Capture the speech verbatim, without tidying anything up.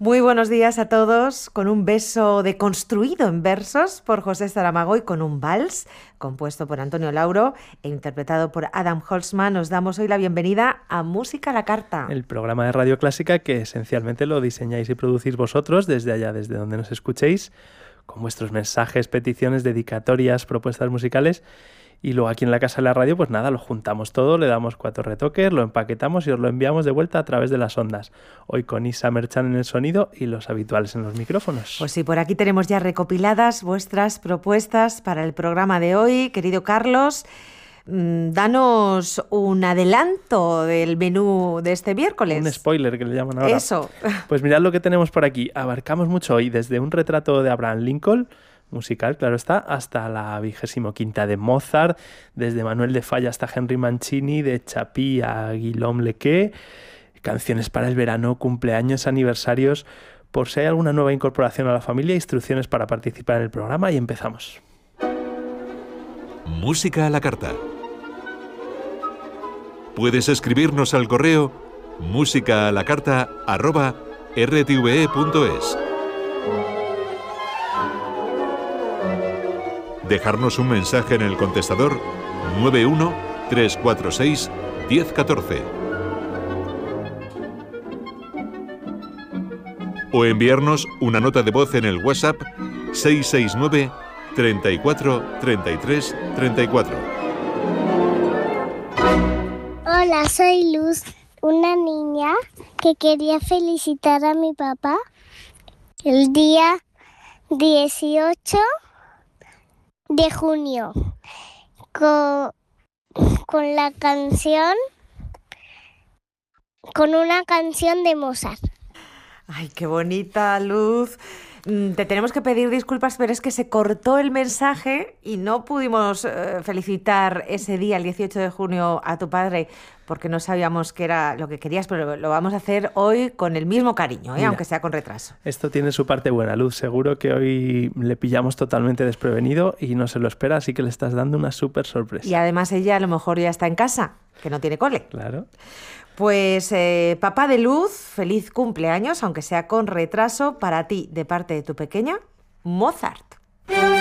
Muy buenos días a todos, con un beso deconstruido en versos por José Saramago y con un vals compuesto por Antonio Lauro e interpretado por Adam Holzman. Os damos hoy la bienvenida a Música a la Carta. El programa de Radio Clásica que esencialmente lo diseñáis y producís vosotros desde allá, desde donde nos escuchéis, con vuestros mensajes, peticiones, dedicatorias, propuestas musicales. Y luego aquí en la Casa de la Radio, pues nada, lo juntamos todo, le damos cuatro retoques, lo empaquetamos y os lo enviamos de vuelta a través de las ondas. Hoy con Isa Merchan en el sonido y los habituales en los micrófonos. Pues sí, por aquí tenemos ya recopiladas vuestras propuestas para el programa de hoy. Querido Carlos, mmm, danos un adelanto del menú de este miércoles. Un spoiler que le llaman ahora. Eso. Pues mirad lo que tenemos por aquí. Abarcamos mucho hoy, desde un retrato de Abraham Lincoln, musical, claro está, hasta la vigésimo quinta de Mozart, desde Manuel de Falla hasta Henry Mancini, de Chapí a Guillaume Lequet, canciones para el verano, cumpleaños, aniversarios, por si hay alguna nueva incorporación a la familia, instrucciones para participar en el programa y empezamos. Música a la Carta. Puedes escribirnos al correo músicaalacarta arroba r t v e punto es. Dejarnos un mensaje en el contestador nueve uno tres cuatro seis uno cero uno cuatro. O enviarnos una nota de voz en el WhatsApp seis seis nueve, treinta y cuatro, treinta y tres, treinta y cuatro. Hola, soy Luz, una niña que quería felicitar a mi papá el día dieciocho de junio con, con la canción, con una canción de Mozart. Ay, qué bonita, Luz. Te tenemos que pedir disculpas, pero es que se cortó el mensaje y no pudimos eh, felicitar ese día, el dieciocho de junio, a tu padre, porque no sabíamos qué era lo que querías, pero lo vamos a hacer hoy con el mismo cariño, ¿eh? Mira, aunque sea con retraso. Esto tiene su parte buena, Luz. Seguro que hoy le pillamos totalmente desprevenido y no se lo espera, así que le estás dando una súper sorpresa. Y además ella a lo mejor ya está en casa, que no tiene cole. Claro. Pues eh, papá de Luz, feliz cumpleaños, aunque sea con retraso, para ti, de parte de tu pequeña, Mozart.